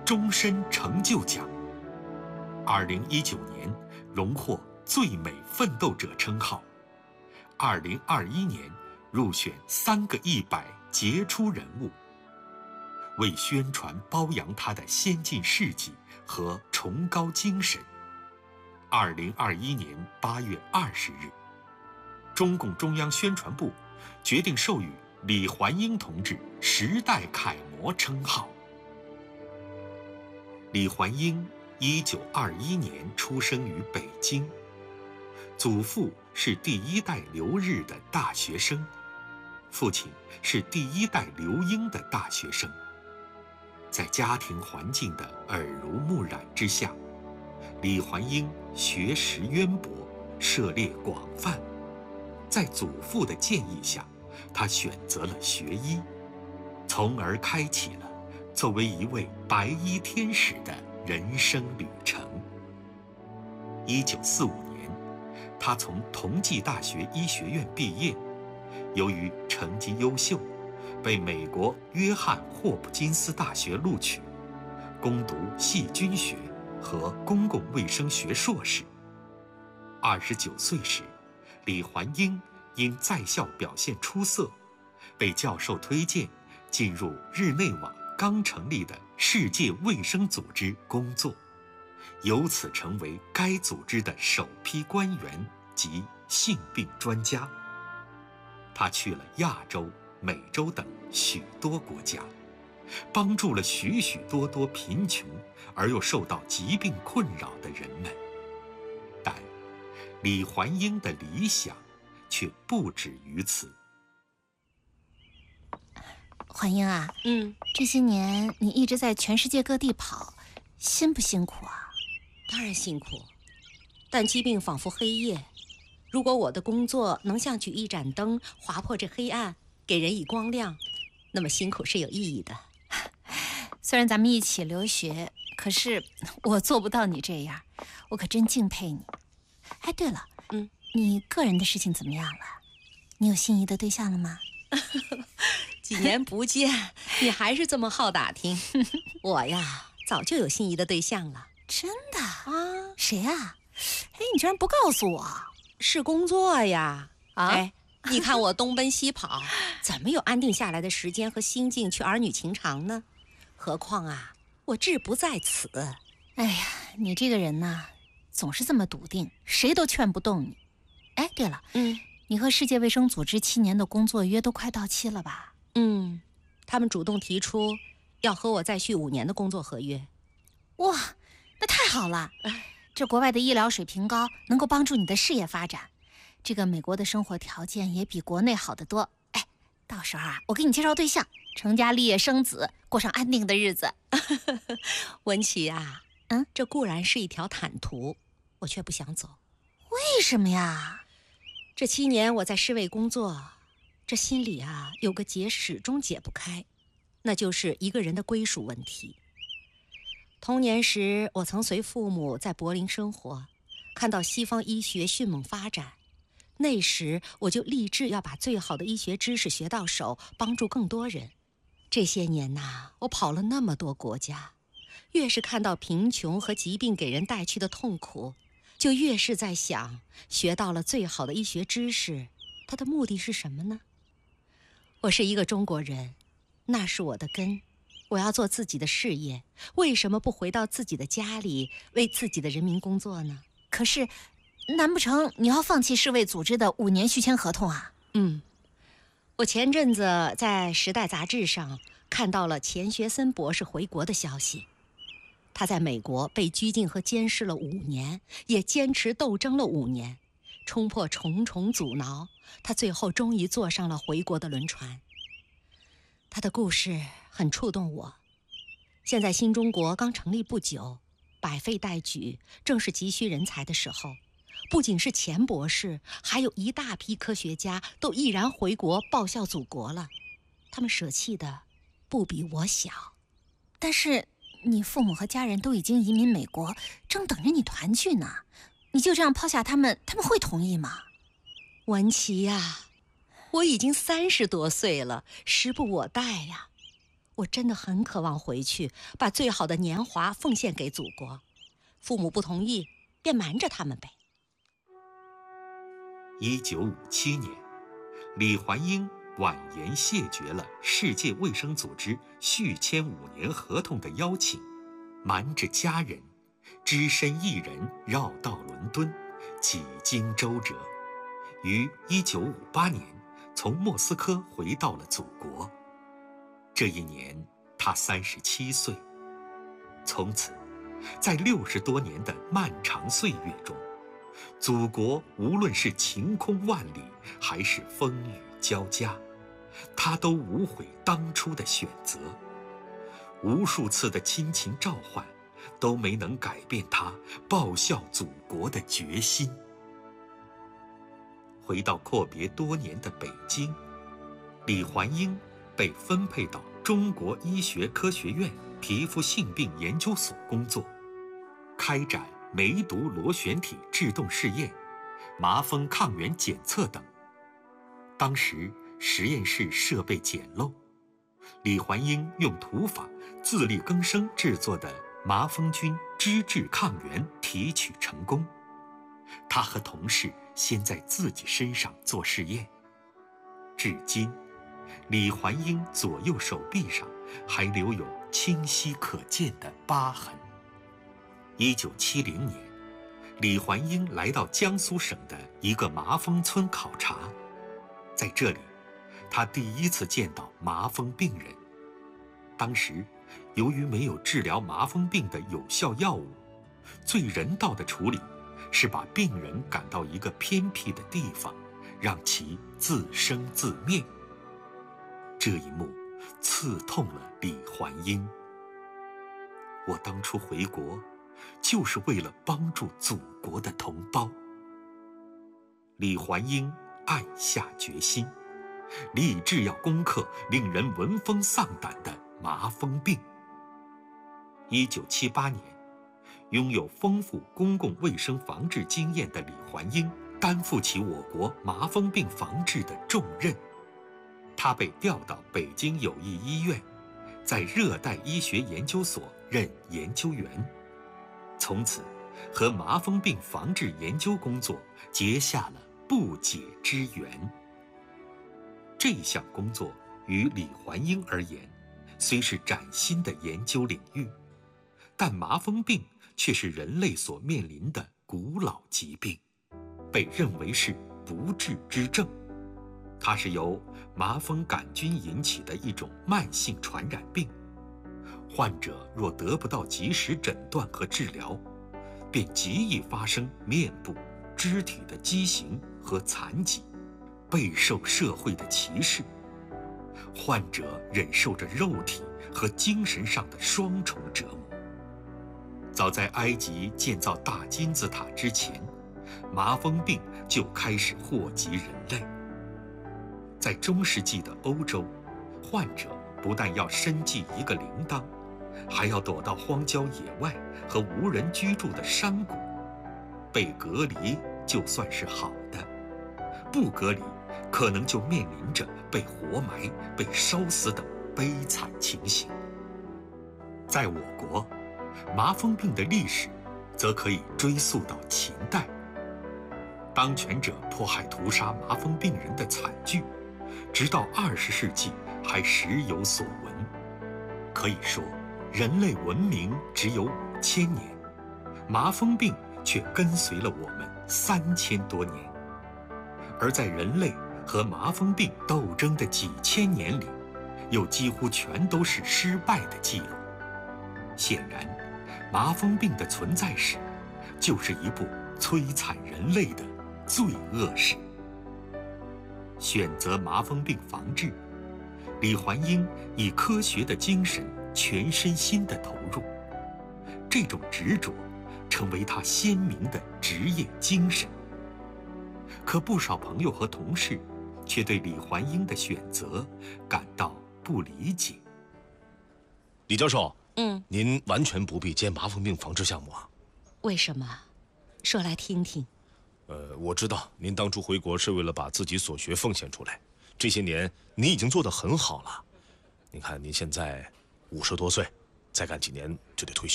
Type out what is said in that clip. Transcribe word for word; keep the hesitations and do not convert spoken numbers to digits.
终身成就奖。二零一九年荣获最美奋斗者称号。二零二一年入选三个一百杰出人物。为宣传褒扬他的先进事迹和崇高精神，二零二一年八月二十日，中共中央宣传部决定授予李环英同志时代楷模称号。李环英一九二一年出生于北京，祖父是第一代留日的大学生，父亲是第一代留英的大学生。在家庭环境的耳濡目染之下，李环英学识渊博，涉猎广泛。在祖父的建议下，他选择了学医，从而开启了作为一位白衣天使的人生旅程。一九四五年，他从同济大学医学院毕业，由于成绩优秀，被美国约翰霍普金斯大学录取，攻读细菌学和公共卫生学硕士。二十九岁时，李环英因在校表现出色，被教授推荐进入日内瓦刚成立的世界卫生组织工作，由此成为该组织的首批官员及性病专家。他去了亚洲、美洲等许多国家，帮助了许许多多贫穷而又受到疾病困扰的人们。但李环英的理想却不止于此。 环英啊， 嗯， 这些年你一直在全世界各地跑，辛不辛苦啊？ 当然辛苦，但疾病仿佛黑夜，如果我的工作能像举一盏灯，划破这黑暗，给人以光亮，那么辛苦是有意义的。 虽然咱们一起留学，可是我做不到你这样，我可真敬佩你。哎，对了， 嗯， 你个人的事情怎么样了？你有心仪的对象了吗？ 几年不见，你还是这么好打听。我呀，早就有心仪的对象了。 真的啊？ 谁呀？哎，你居然不告诉我。 是工作呀。 啊？ 哎，你看我东奔西跑，怎么有安定下来的时间和心境去儿女情长呢？何况啊，我志不在此。 哎呀，你这个人呐，总是这么笃定，谁都劝不动你。哎，对了， 嗯， 你和世界卫生组织七年的工作约都快到期了吧？ 嗯，他们主动提出要和我再续五年的工作合约。 哇，那太好了！这国外的医疗水平高，能够帮助你的事业发展。这个美国的生活条件也比国内好得多。哎，到时候啊，我给你介绍对象，成家立业生子，过上安定的日子。 文琪啊， 嗯， 这固然是一条坦途，我却不想走。 为什么呀？ 这七年我在世卫工作，这心里啊有个结始终解不开，那就是一个人的归属问题。童年时，我曾随父母在柏林生活，看到西方医学迅猛发展。那时我就立志要把最好的医学知识学到手，帮助更多人。这些年呐，我跑了那么多国家，越是看到贫穷和疾病给人带去的痛苦，就越是在想，学到了最好的医学知识，它的目的是什么呢？我是一个中国人，那是我的根。我要做自己的事业，为什么不回到自己的家里，为自己的人民工作呢？ 可是，难不成你要放弃世卫组织的五年续签合同啊？ 嗯，我前阵子在《时代》杂志上看到了钱学森博士回国的消息。他在美国被拘禁和监视了五年，也坚持斗争了五年，冲破重重阻挠，他最后终于坐上了回国的轮船。他的故事很触动我。现在新中国刚成立不久，百废待举，正是急需人才的时候。不仅是钱博士，还有一大批科学家都毅然回国报效祖国了。他们舍弃的不比我小。 但是你父母和家人都已经移民美国，正等着你团聚呢。你就这样抛下他们，他们会同意吗？ 文琪呀，我已经三十多岁了，时不我待呀。 我真的很渴望回去，把最好的年华奉献给祖国。父母不同意，便瞒着他们呗。 一九五七年，李环英婉言谢绝了世界卫生组织续签五年合同的邀请，瞒着家人，只身一人绕道伦敦，几经周折，于一九五八年从莫斯科回到了祖国。这一年，他三十七岁。从此，在六十多年的漫长岁月中，祖国无论是晴空万里，还是风雨交加，他都无悔当初的选择。无数次的亲情召唤，都没能改变他报效祖国的决心。回到阔别多年的北京，李环英被分配到中国医学科学院皮肤性病研究所工作，开展梅毒螺旋体制动试验、麻风抗原检测等。当时实验室设备简陋，李环英用土法自力更生制作的麻风菌脂质抗原提取成功。他和同事先在自己身上做试验，至今李环英左右手臂上还留有清晰可见的疤痕。一九七零年，李环英来到江苏省的一个麻风村考察，在这里，他第一次见到麻风病人。当时，由于没有治疗麻风病的有效药物，最人道的处理是把病人赶到一个偏僻的地方，让其自生自灭。这一幕刺痛了李环英。我当初回国，就是为了帮助祖国的同胞。李环英暗下决心，立志要攻克令人闻风丧胆的麻风病。一九七八年，拥有丰富公共卫生防治经验的李环英担负起我国麻风病防治的重任。他被调到北京友谊医院，在热带医学研究所任研究员，从此和麻风病防治研究工作结下了不解之缘。这项工作于李环英而言，虽是崭新的研究领域，但麻风病却是人类所面临的古老疾病，被认为是不治之症。它是由麻风杆菌引起的一种慢性传染病，患者若得不到及时诊断和治疗，便极易发生面部、肢体的畸形和残疾，备受社会的歧视。患者忍受着肉体和精神上的双重折磨。早在埃及建造大金字塔之前，麻风病就开始祸及人类。在中世纪的欧洲，患者不但要身系一个铃铛，还要躲到荒郊野外和无人居住的山谷。被隔离就算是好的，不隔离可能就面临着被活埋、被烧死等悲惨情形。在我国，麻风病的历史则可以追溯到秦代。当权者迫害屠杀麻风病人的惨剧，直到二十世纪还时有所闻。可以说，人类文明只有五千年，麻风病却跟随了我们三千多年。而在人类和麻风病斗争的几千年里，又几乎全都是失败的记录。显然，麻风病的存在史，就是一部摧残人类的罪恶史。选择麻风病防治，李环英以科学的精神全身心地投入，这种执着成为他鲜明的职业精神。可不少朋友和同事却对李环英的选择感到不理解。 李教授， 嗯， 您完全不必接麻风病防治项目啊。 为什么？说来听听。 呃，我知道您当初回国是为了把自己所学奉献出来，这些年您已经做得很好了。 您看您现在五十多岁，再干几年就得退休。